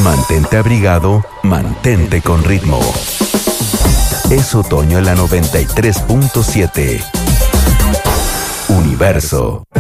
Mantente abrigado, mantente con ritmo. Es otoño en la 93.7. Universo.